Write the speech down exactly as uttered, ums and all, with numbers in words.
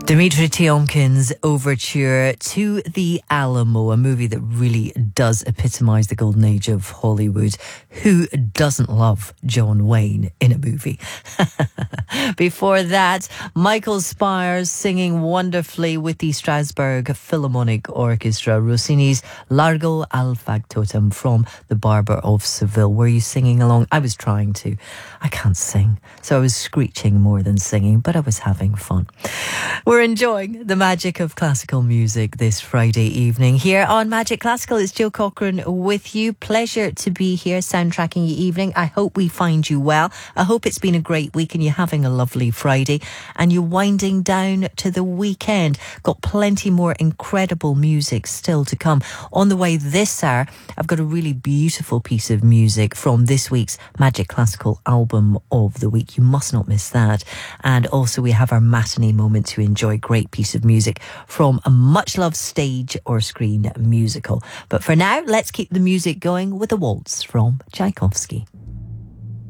Dimitri Tiomkin's overture to The Alamo, a movie that really does epitomise the golden age of Hollywood. Who doesn't love John Wayne in a movie? Before that, Michael Spires singing wonderfully with the Strasbourg Philharmonic Orchestra, Rossini's Largo al Factotum from The Barber of Seville. Were you singing along? I was trying to. I can't sing, so I was screeching more than singing, but I was having fun. We're enjoying the magic of classical music this Friday evening. Here on Magic Classical, it's Jill Cochran with you. Pleasure to be here soundtracking your evening. I hope we find you well. I hope it's been a great week and you're having a lovely Friday and you're winding down to the weekend. Got plenty more incredible music still to come. On the way this hour, I've got a really beautiful piece of music from this week's Magic Classical album of the week. You must not miss that. And also we have our matinee moment to enjoy a great piece of music from a much-loved stage or screen musical. But for now, let's keep the music going with a waltz from Tchaikovsky.